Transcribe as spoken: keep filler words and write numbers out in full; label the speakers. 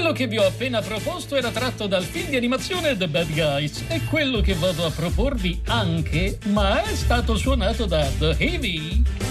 Speaker 1: Quello che vi ho appena proposto era tratto dal film di animazione The Bad Guys e quello che vado a proporvi anche, ma è stato suonato da The Heavy.